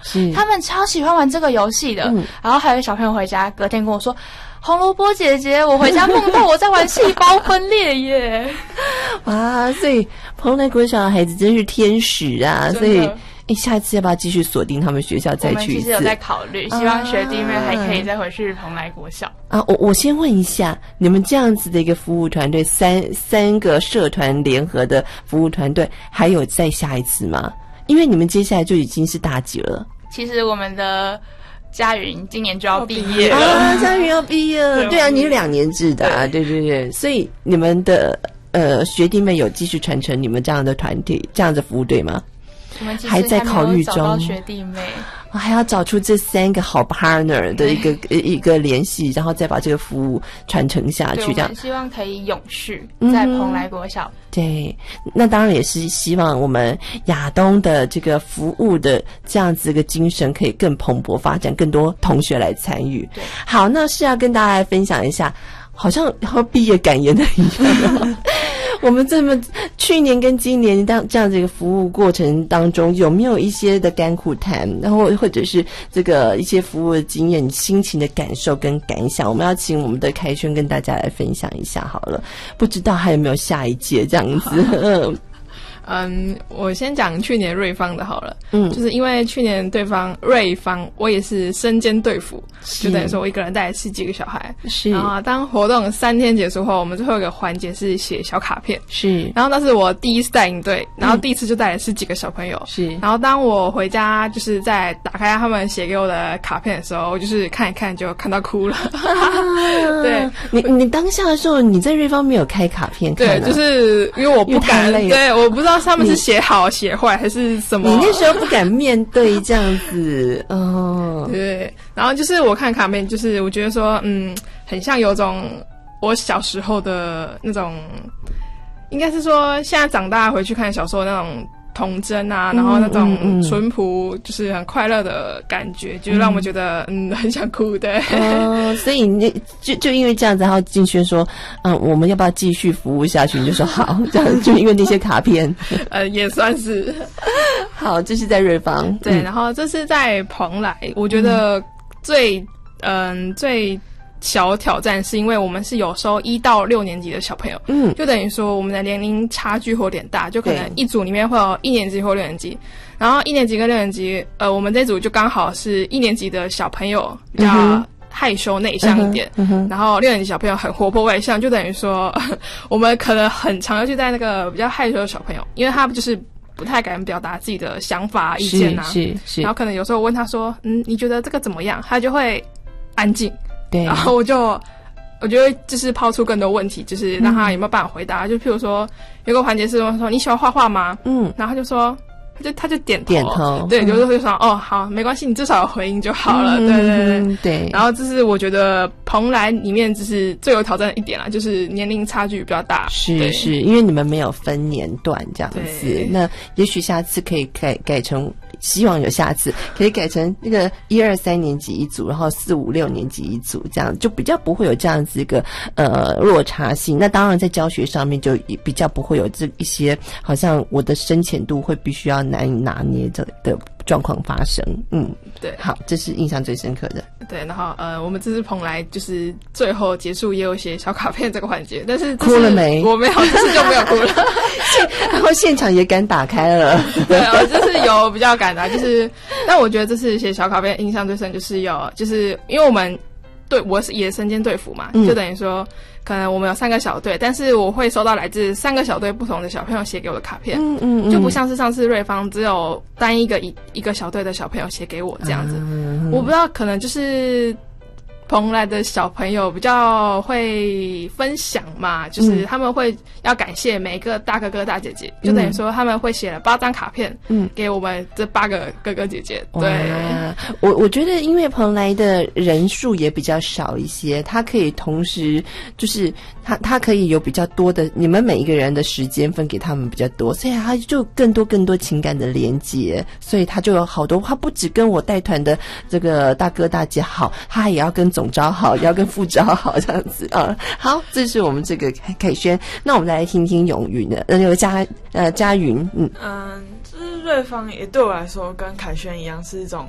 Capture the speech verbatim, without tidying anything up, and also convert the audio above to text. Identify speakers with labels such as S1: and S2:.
S1: 他们超喜欢玩这个游戏的。嗯、然后还有小朋友回家，隔天跟我说：“红萝卜姐姐，我回家梦到我在玩细胞分裂耶！”
S2: 哇，所以蓬莱国小的孩子真是天使啊！所以。诶，下一次要不要继续锁定他们学校再去一次？
S1: 我们其实有在考虑，希望学弟妹还可以再回去蓬莱国小
S2: 啊。我我先问一下，你们这样子的一个服务团队，三三个社团联合的服务团队，还有再下一次吗？因为你们接下来就已经是大几了。
S1: 其实我们的嘉云今年就要毕业了
S2: 啊，嘉云要毕业了，对啊，你是两年制的啊，对对对，所以你们的呃学弟妹有继续传承你们这样的团体、这样的服务队吗？
S1: 我们其实
S2: 还在考虑中，
S1: 还没有找到学弟妹，
S2: 还要找出这三个好 partner 的一个一个联系，然后再把这个服务传承下去。这样，
S1: 希望可以永续在蓬莱国小。
S2: 嗯、对，那当然也是希望我们亚东的这个服务的这样子一个精神可以更蓬勃发展，更多同学来参与。
S1: 对，
S2: 好，那是要跟大家来分享一下，好像要毕业感言的一样。我们这么去年跟今年当这样子一个服务过程当中，有没有一些的甘苦谈，然后或者是这个一些服务的经验、心情的感受跟感想？我们要请我们的凯轩跟大家来分享一下好了。不知道还有没有下一届这样子？
S3: 嗯，我先讲去年瑞芳的好了。嗯，就是因为去年对方瑞芳，我也是身兼队服，就等于说我一个人带了十几个小孩。
S2: 是。
S3: 然后当活动三天结束后，我们最后一个环节是写小卡片。
S2: 是。
S3: 然后那是我第一次带营队，然后第一次就带了十几个小朋友。
S2: 是。
S3: 然后当我回家就是在打开他们写给我的卡片的时候，我就是看一看就看到哭了。啊、对，
S2: 你你当下的时候，你在瑞芳没有开卡片看、啊？
S3: 对，就是因为我不敢，对，我不知道他们是写好写坏还是什么。
S2: 你那时候不敢面对这样子，哦，
S3: 对。然后就是我看卡片，就是我觉得说，嗯，很像有种我小时候的那种，应该是说现在长大回去看小时候那种童真啊，然后那种淳朴，就是很快乐的感觉，就让我觉得嗯很想哭的。
S2: 哦，所以你就就因为这样子，然后静轩说，嗯，我们要不要继续服务下去？你就说好，这样就因为那些卡片，
S3: 呃，也算是
S2: 好。这是在瑞芳，
S3: 对，嗯、然后这是在蓬莱，我觉得最嗯、呃、最。小挑战是因为我们是有收一到六年级的小朋友，嗯，就等于说我们的年龄差距会有点大，就可能一组里面会有一年级或六年级，然后一年级跟六年级，呃，我们这组就刚好是一年级的小朋友比较害羞内向一点，嗯嗯、然后六年级小朋友很活泼外向，就等于说我们可能很常要去带那个比较害羞的小朋友，因为他就是不太敢表达自己的想法、意见啊，
S2: 是 是, 是，
S3: 然后可能有时候我问他说，嗯，你觉得这个怎么样？他就会安静。
S2: 对，
S3: 然后我就我就会就是抛出更多问题，就是让他有没有办法回答。嗯、就譬如说，有个环节是问说你喜欢画画吗？嗯，然后他就说，他就他就点头，
S2: 点头，
S3: 对，有时候会说哦好，没关系，你至少有回应就好了。嗯、对对对
S2: 对。
S3: 然后这是我觉得蓬莱里面就是最有挑战的一点啦，就是年龄差距比较大。
S2: 是是，因为你们没有分年段这样子，那也许下次可以改改成。希望有下次可以改成那个一二三年级一组，然后四五六年级一组，这样就比较不会有这样子一个呃落差性。那当然在教学上面就比较不会有这一些好像我的深浅度会必须要难以拿捏的的状况发生。嗯，
S3: 对，
S2: 好，这是印象最深刻的。
S3: 对，然后呃，我们这次蓬莱就是最后结束也有写小卡片这个环节，但是
S2: 哭了没？
S3: 我没有，这次就没有哭了。
S2: 然后现场也敢打开了。
S3: 对，我就是有比较敢的，就是，但我觉得这次写小卡片印象最深就是有，就是因为我们对我是也身兼队服嘛，嗯、就等于说。可能我们有三个小队，但是我会收到来自三个小队不同的小朋友写给我的卡片，嗯嗯嗯，就不像是上次瑞芳只有单一个一一个小队的小朋友写给我这样子。嗯、我不知道，可能就是蓬莱的小朋友比较会分享嘛，就是他们会要感谢每个大哥哥大姐姐，嗯、就等于说他们会写了八张卡片，嗯，给我们这八个哥哥姐姐。对，
S2: 我我觉得因为蓬莱的人数也比较少一些，他可以同时就是他他可以有比较多的，你们每一个人的时间分给他们比较多，所以他就更多更多情感的连接，所以他就有好多，他不只跟我带团的这个大哥大姐好，他也要跟总招好，也要跟副招好这样子啊。好，这是我们这个凯轩，那我们来听听永云的，呃，有嘉呃嘉云，嗯
S4: 嗯，就是瑞芳也对我来说跟凯轩一样是一种